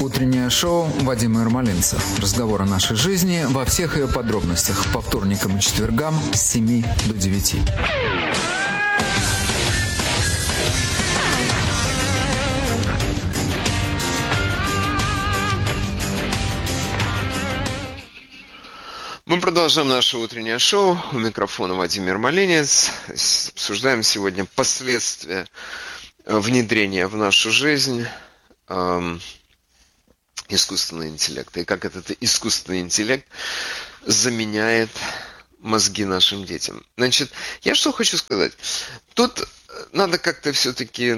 Утреннее шоу Вадима Ермолинца. Разговор о нашей жизни во всех ее подробностях. По вторникам и четвергам с 7 до 9. Мы продолжаем наше утреннее шоу. У микрофона Вадим Ермолинец. Обсуждаем сегодня последствия внедрения в нашу жизнь искусственного интеллекта. И как этот искусственный интеллект заменяет мозги нашим детям. Значит, я что хочу сказать. Тут надо как-то все-таки,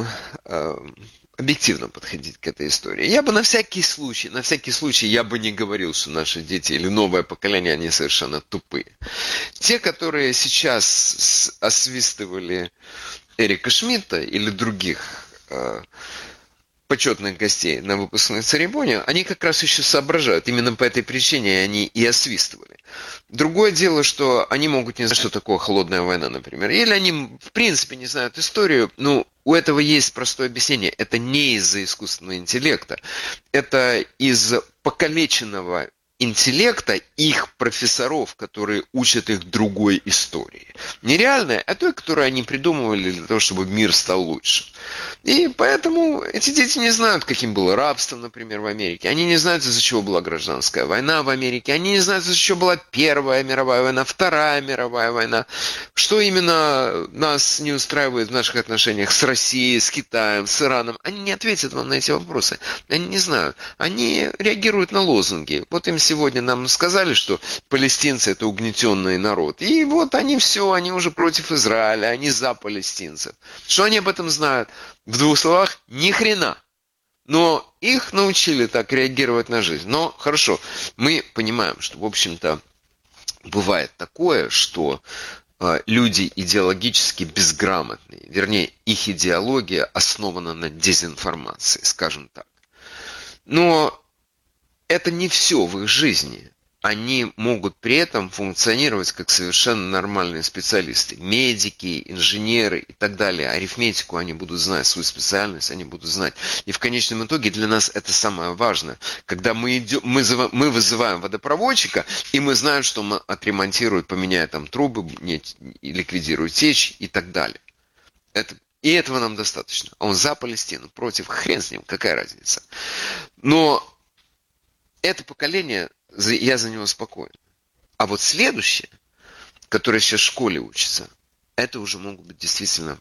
объективно подходить к этой истории. Я бы на всякий случай, я бы не говорил, что наши дети или новое поколение, они совершенно тупые. Те, которые сейчас освистывали Эрика Шмидта или других почетных гостей на выпускной церемонии, они как раз еще соображают. Именно по этой причине они и освистывали. Другое дело, что они могут не знать, что такое холодная война, например. Или они, в принципе, не знают историю. У этого есть простое объяснение. Это не из-за искусственного интеллекта. Это из покалеченного интеллекта их профессоров, которые учат их другой истории. Не реальной, а той, которую они придумывали для того, чтобы мир стал лучше. И поэтому эти дети не знают, каким было рабство, например, в Америке. Они не знают, из-за чего была гражданская война в Америке. Они не знают, из-за чего была Первая мировая война, Вторая мировая война. Что именно нас не устраивает в наших отношениях с Россией, с Китаем, с Ираном. Они не ответят вам на эти вопросы. Они не знают. Они реагируют на лозунги. Вот им сегодня нам сказали, что палестинцы – это угнетенный народ. И вот они уже против Израиля, они за палестинцев. Что они об этом знают? В двух словах, ни хрена. Но их научили так реагировать на жизнь. Но хорошо, мы понимаем, что, в общем-то, бывает такое, что люди идеологически безграмотные. Вернее, их идеология основана на дезинформации, скажем так. Но это не все в их жизни. Они могут при этом функционировать как совершенно нормальные специалисты. Медики, инженеры и так далее. Арифметику они будут знать, свою специальность они будут знать. И в конечном итоге для нас это самое важное. Когда мы вызываем водопроводчика, и мы знаем, что он отремонтирует, поменяет там трубы, ликвидирует течь и так далее. И этого нам достаточно. Он за Палестину, против, хрен с ним, какая разница. Но это поколение, я за него спокоен. А вот следующее, которое сейчас в школе учится, это уже могут быть действительно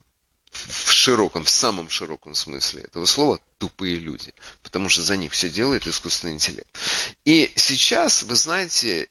в самом широком смысле этого слова тупые люди. Потому что за них все делает искусственный интеллект. И сейчас, вы знаете,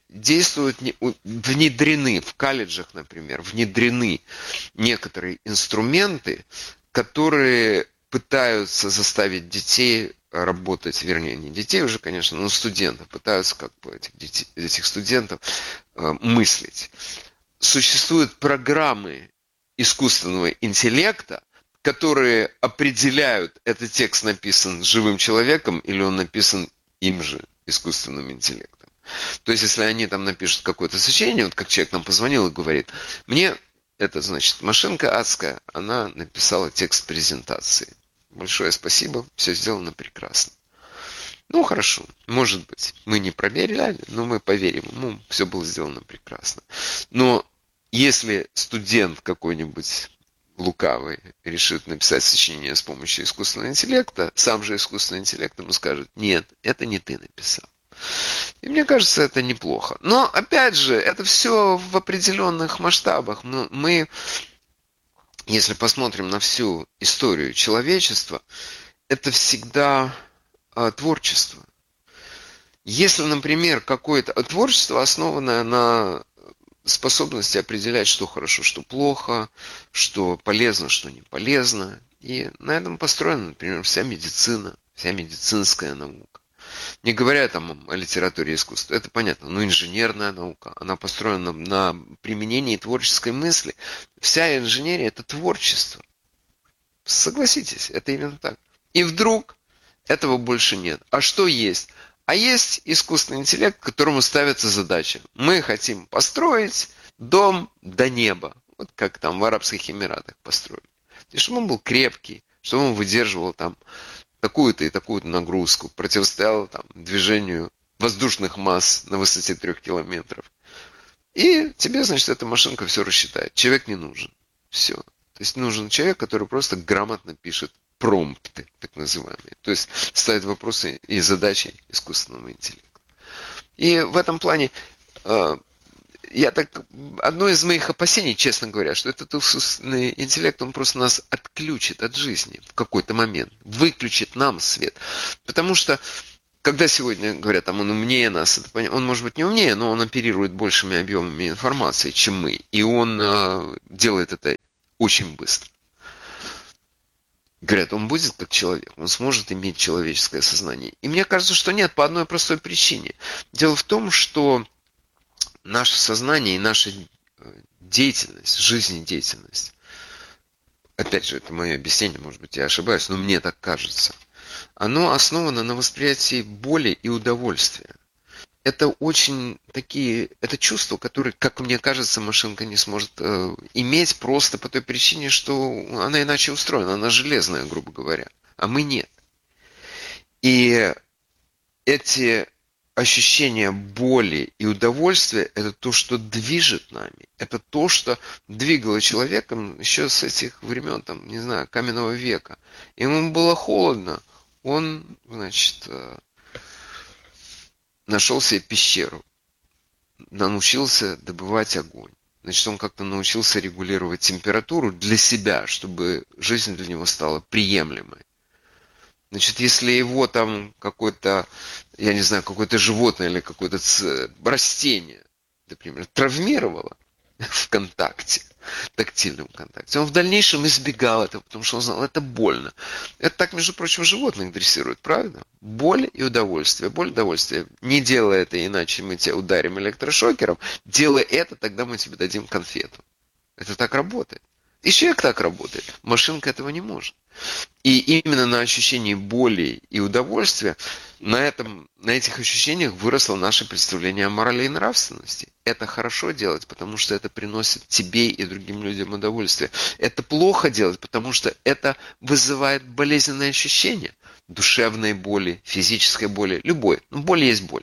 внедрены в колледжах, например, некоторые инструменты, которые пытаются заставить детей работать, вернее, не детей уже, конечно, но студентов, пытаются этих студентов мыслить. Существуют программы искусственного интеллекта, которые определяют, этот текст написан живым человеком или он написан им же, искусственным интеллектом. То есть, если они там напишут какое-то сочинение, вот как человек нам позвонил и говорит, мне это, значит, машинка адская, она написала текст презентации. Большое спасибо, все сделано прекрасно. Хорошо, может быть, мы не проверяли, но мы поверим, все было сделано прекрасно. Но если студент какой-нибудь лукавый решит написать сочинение с помощью искусственного интеллекта, сам же искусственный интеллект ему скажет, нет, это не ты написал. И мне кажется, это неплохо. Но, опять же, это все в определенных масштабах. Мы, если посмотрим на всю историю человечества, это всегда творчество. Если, например, какое-то творчество, основанное на способности определять, что хорошо, что плохо, что полезно, что не полезно. И на этом построена, например, вся медицина, вся медицинская наука. Не говоря там о литературе и искусстве, это понятно, но инженерная наука, она построена на применении творческой мысли. Вся инженерия – это творчество. Согласитесь, это именно так. И вдруг этого больше нет. А что есть? А есть искусственный интеллект, которому ставится задача. Мы хотим построить дом до неба. Вот как там в Арабских Эмиратах построили. И чтобы он был крепкий, чтобы он выдерживал там такую-то и такую-то нагрузку, противостояла там движению воздушных масс на высоте 3 километров. И тебе, значит, эта машинка все рассчитает. Человек не нужен. Все. То есть нужен человек, который просто грамотно пишет промпты, так называемые. То есть ставит вопросы и задачи искусственному интеллекту. И в этом плане одно из моих опасений, честно говоря, что этот искусственный интеллект, он просто нас отключит от жизни в какой-то момент, выключит нам свет. Потому что когда сегодня говорят, там, он умнее нас, он может быть не умнее, но он оперирует большими объемами информации, чем мы. И он делает это очень быстро. Говорят, он будет как человек, он сможет иметь человеческое сознание. И мне кажется, что нет, по одной простой причине. Дело в том, что наше сознание и наша деятельность, жизнедеятельность, опять же, это мое объяснение, может быть, я ошибаюсь, но мне так кажется, оно основано на восприятии боли и удовольствия. Это это чувства, которые, как мне кажется, машинка не сможет иметь просто по той причине, что она иначе устроена, она железная, грубо говоря, а мы нет. И эти ощущения боли и удовольствия – это то, что движет нами. Это то, что двигало человеком еще с этих времен, там, не знаю, каменного века. Ему было холодно. Он, значит, нашел себе пещеру, научился добывать огонь. Значит, он как-то научился регулировать температуру для себя, чтобы жизнь для него стала приемлемой. Значит, если его там какое-то, я не знаю, какое-то животное или какое-то растение, например, травмировало в контакте, тактильном контакте, он в дальнейшем избегал этого, потому что он знал, это больно. Это так, между прочим, животных дрессируют, правда? Боль и удовольствие. Боль и удовольствие. Не делай это, иначе мы тебя ударим электрошокером. Делай это, тогда мы тебе дадим конфету. Это так работает. И человек так работает. Машинка этого не может. И именно на ощущении боли и удовольствия, на этих ощущениях выросло наше представление о морали и нравственности. Это хорошо делать, потому что это приносит тебе и другим людям удовольствие. Это плохо делать, потому что это вызывает болезненные ощущения. Душевной боли, физической боли, любой. Но боль есть боль.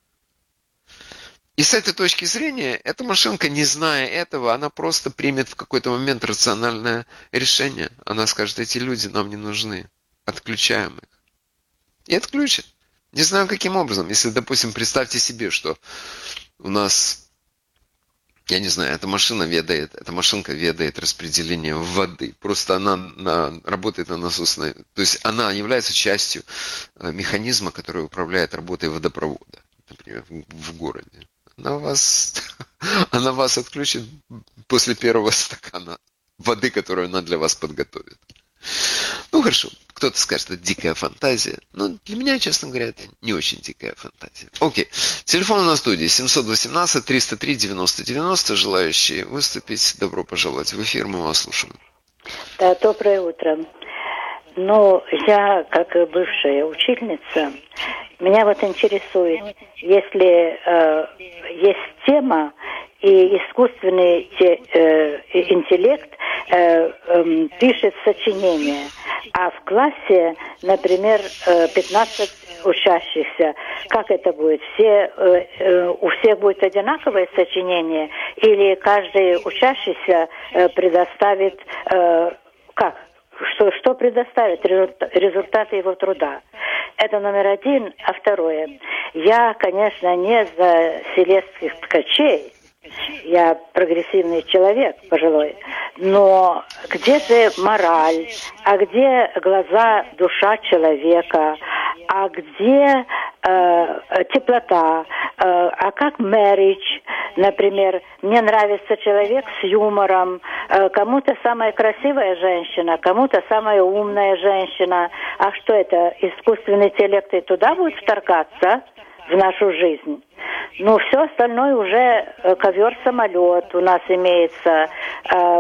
И с этой точки зрения, эта машинка, не зная этого, она просто примет в какой-то момент рациональное решение. Она скажет, эти люди нам не нужны. Отключаем их. И отключит. Не знаю, каким образом. Если, допустим, представьте себе, что у нас, я не знаю, эта машинка ведает распределение воды. Просто она работает на насосной. То есть она является частью механизма, который управляет работой водопровода, например, в городе. Она вас отключит после первого стакана воды, которую она для вас подготовит. Ну хорошо, кто-то скажет, это дикая фантазия. Но для меня, честно говоря, это не очень дикая фантазия. Окей, телефон на студии 718-303-90-90. Желающие выступить, добро пожаловать в эфир, мы вас слушаем. Да, доброе утро. Ну, я, как бывшая учительница, меня вот интересует, если есть тема, и искусственный интеллект пишет сочинение, а в классе, например, 15 учащихся, как это будет? У всех будет одинаковое сочинение, или каждый учащийся предоставит, что предоставит результаты его труда. Это номер один. А второе. Я, конечно, не за селезских ткачей. Я прогрессивный человек, пожилой. Но где же мораль? А где глаза, душа человека? А где теплота? А как marriage? Например, мне нравится человек с юмором. Кому-то самая красивая женщина, кому-то самая умная женщина. А что это? Искусственный интеллект и туда будет вторгаться в нашу жизнь? Ну, все остальное уже ковер-самолет у нас имеется.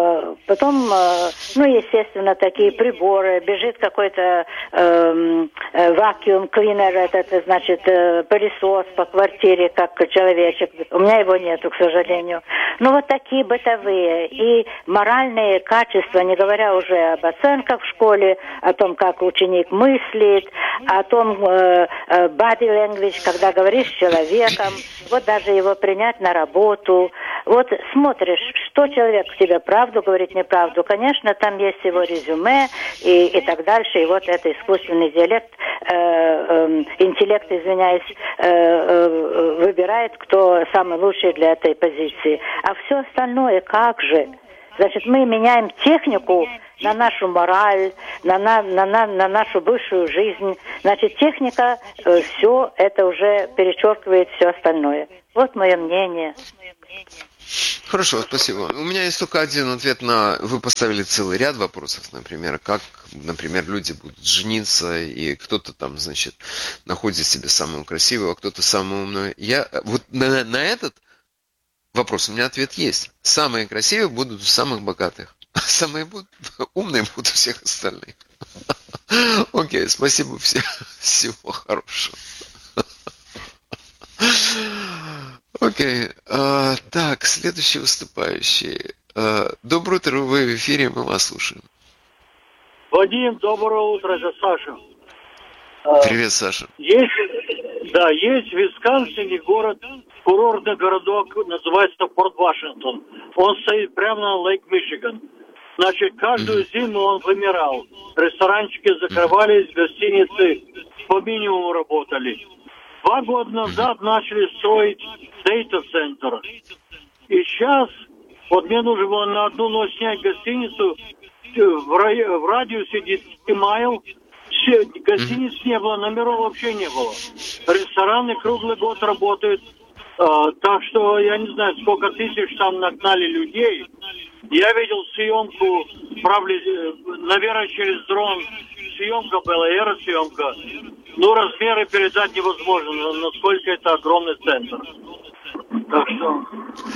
Потом, естественно, такие приборы. Бежит какой-то vacuum cleaner, это значит пылесос по квартире, как человечек. У меня его нету, к сожалению. Ну, вот такие бытовые и моральные качества, не говоря уже об оценках в школе, о том, как ученик мыслит, о том body language, когда говоришь с человеком, вот даже его принять на работу. Вот смотришь, что человек к тебе правду говорит, неправду. Конечно, там есть его резюме и так дальше. И вот это искусственный интеллект, выбирает, кто самый лучший для этой позиции. А все остальное как же? Значит, мы меняем технику на нашу мораль, на нашу высшую жизнь. Значит, техника все это уже перечеркивает все остальное. Вот мое мнение. Хорошо, спасибо. У меня есть только один ответ на... Вы поставили целый ряд вопросов, например, как, например, люди будут жениться, и кто-то там, значит, находит себе самую красивую, а кто-то самую умную. Я вот на этот вопрос у меня ответ есть. Самые красивые будут у самых богатых, а самые умные будут у всех остальных. Окей, спасибо всем. Всего хорошего. Окей. Так, следующий выступающий. Доброе утро, вы в эфире, мы вас слушаем. Вадим, доброе утро, это Саша. Привет, Саша. Есть в Висконсине город, курортный городок, называется Форт Вашингтон. Он стоит прямо на Лейк Мичиган. Значит, каждую зиму он вымирал. Ресторанчики закрывались, гостиницы по минимуму работали. 2 года назад начали строить дейта-центр. И сейчас, вот мне нужно было на одну ночь снять гостиницу в радиусе 10 майл. Гостиниц не было, номеров вообще не было. Рестораны круглый год работают. Так что я не знаю, сколько тысяч там нагнали людей. Я видел съемку, правда, наверное, через дрон. Съемка была, аэросъемка. Ну, размеры передать невозможно, насколько это огромный центр. Так что...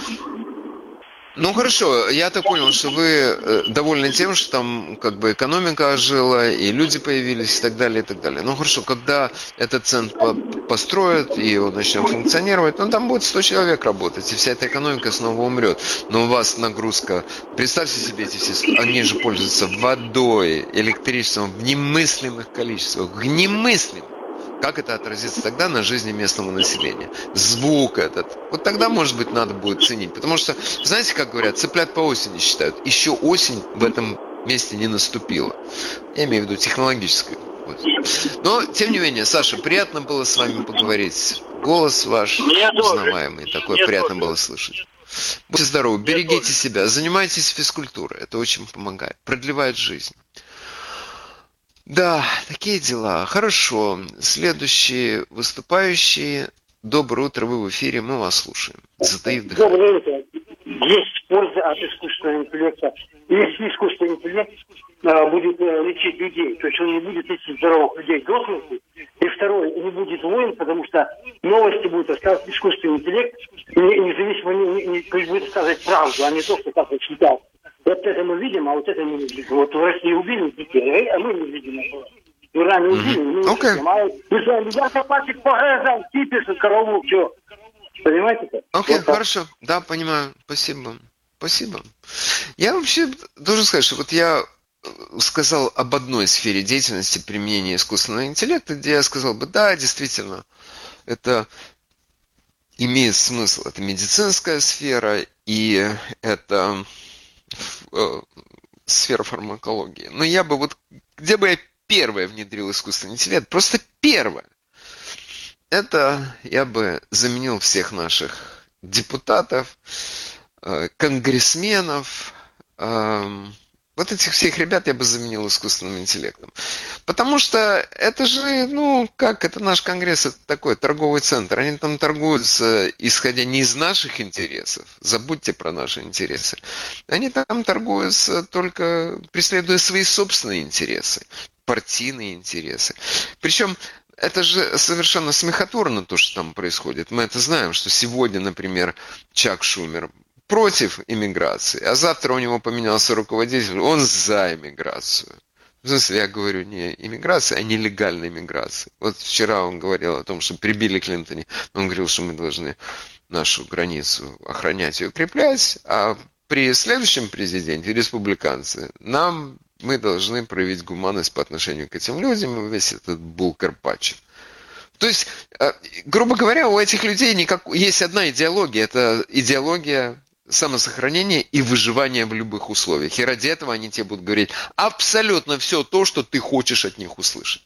Ну хорошо, я так понял, что вы довольны тем, что там как бы экономика ожила, и люди появились, и так далее, и так далее. Ну хорошо, когда этот центр построят, и он начнет функционировать, ну там будет 100 человек работать, и вся эта экономика снова умрет. Но у вас нагрузка, представьте себе эти все, они же пользуются водой, электричеством в немыслимых количествах, в немыслимых. Как это отразится тогда на жизни местного населения? Звук этот. Вот тогда, может быть, надо будет ценить. Потому что, знаете, как говорят, цыплят по осени считают. Еще осень в этом месте не наступила. Я имею в виду технологическую. Но, тем не менее, Саша, приятно было с вами поговорить. Голос ваш узнаваемый. Такой приятно было слышать. Будьте здоровы, берегите себя, занимайтесь физкультурой. Это очень помогает. Продлевает жизнь. Да, такие дела. Хорошо. Следующий выступающий. Доброе утро, вы в эфире, мы вас слушаем. Затаив дыхание. Доброе утро. Есть польза от искусственного интеллекта. Если искусственный интеллект будет лечить людей, то есть он не будет лечить здоровых людей до смерти. И второе, не будет войн, потому что новости будут рассказывать искусственный интеллект, независимо не будет сказать правду, а не то, что как-то читал. Вот это мы видим, а вот это мы не видим. Вот в России убили детей, а мы не видим этого. В Иране убили, мы не видим. А я собачек погрызал, кипишь, корову, все. Понимаете? Окей, хорошо. Да, понимаю. Спасибо. Спасибо. Я вообще должен сказать, что вот я сказал об одной сфере деятельности применения искусственного интеллекта, где я сказал бы, да, действительно, это имеет смысл. Это медицинская сфера, и это сфера фармакологии. Но я бы вот, где бы я первое внедрил искусственный интеллект, просто первое, это я бы заменил всех наших депутатов, конгрессменов, вот этих всех ребят я бы заменил искусственным интеллектом. Потому что это же, ну, как, это наш конгресс, это такой торговый центр. Они там торгуются, исходя не из наших интересов, забудьте про наши интересы. Они там торгуются только преследуя свои собственные интересы, партийные интересы. Причем это же совершенно смехотворно то, что там происходит. Мы это знаем, что сегодня, например, Чак Шумер против иммиграции, а завтра у него поменялся руководитель, он за иммиграцию. В смысле, я говорю не иммиграция, а нелегальной иммиграции. Вот вчера он говорил о том, что при Билли Клинтоне, он говорил, что мы должны нашу границу охранять и укреплять, а при следующем президенте, республиканцы, мы должны проявить гуманность по отношению к этим людям, и весь этот бул Карпаччо. То есть, грубо говоря, у этих людей есть одна идеология, это идеология самосохранения и выживания в любых условиях. И ради этого они тебе будут говорить абсолютно все то, что ты хочешь от них услышать.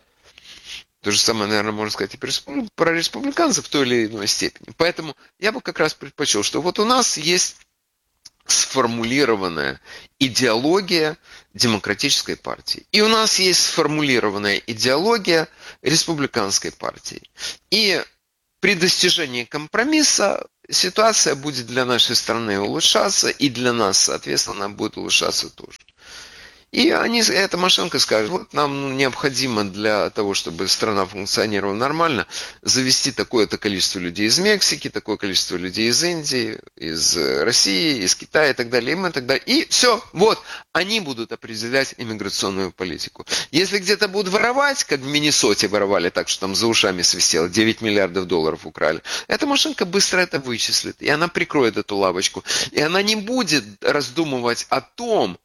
То же самое, наверное, можно сказать и про республиканцев в той или иной степени. Поэтому я бы как раз предпочел, что вот у нас есть сформулированная идеология демократической партии. И у нас есть сформулированная идеология республиканской партии. И при достижении компромисса ситуация будет для нашей страны улучшаться, и для нас, соответственно, она будет улучшаться тоже. И эта машинка скажет, вот нам необходимо для того, чтобы страна функционировала нормально, завести такое-то количество людей из Мексики, такое количество людей из Индии, из России, из Китая и так далее. И мы тогда, и все, вот, они будут определять иммиграционную политику. Если где-то будут воровать, как в Миннесоте воровали так, что там за ушами свистело, 9 миллиардов долларов украли, эта машинка быстро это вычислит, и она прикроет эту лавочку. И она не будет раздумывать о том,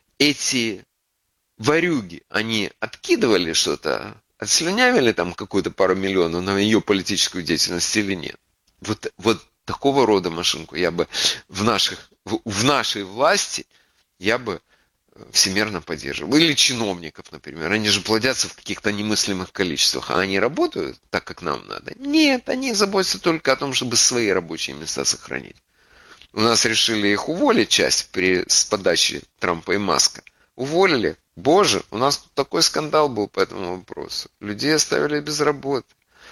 эти ворюги, они откидывали что-то, отслюнявили там какую-то пару миллионов на ее политическую деятельность или нет. Вот такого рода машинку я бы в нашей власти я бы всемерно поддерживал. Или чиновников, например. Они же плодятся в каких-то немыслимых количествах. А они работают так, как нам надо? Нет, они заботятся только о том, чтобы свои рабочие места сохранить. У нас решили их уволить часть с подачи Трампа и Маска. Уволили. Боже, у нас тут такой скандал был по этому вопросу. Людей оставили без работы.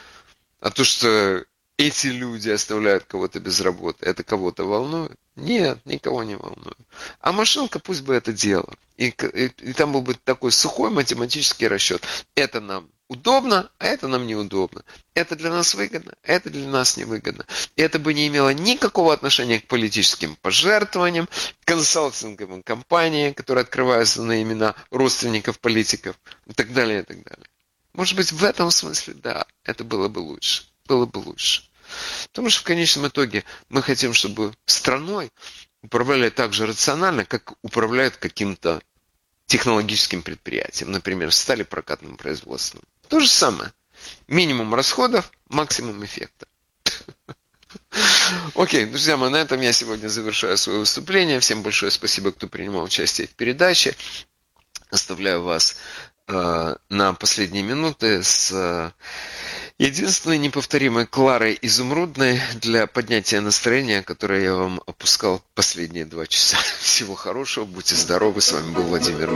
А то, что эти люди оставляют кого-то без работы, это кого-то волнует? Нет, никого не волнует. А машинка пусть бы это делала. И там был бы такой сухой математический расчет. Это нам удобно, а это нам неудобно. Это для нас выгодно, а это для нас невыгодно. И это бы не имело никакого отношения к политическим пожертвованиям, консалтинговым компаниям, которые открываются на имена родственников политиков и так далее, и так далее. Может быть, в этом смысле, да, это было бы лучше. Было бы лучше. Потому что в конечном итоге мы хотим, чтобы страной управляли так же рационально, как управляют каким-то технологическим предприятием, например, сталепрокатным производством. То же самое. Минимум расходов, максимум эффекта. Окей, друзья мои, на этом я сегодня завершаю свое выступление. Всем большое спасибо, кто принимал участие в передаче. Оставляю вас на последние минуты с единственной неповторимой Кларой Изумрудной для поднятия настроения, которое я вам опускал последние 2 часа. Всего хорошего, будьте здоровы. С вами был Владимир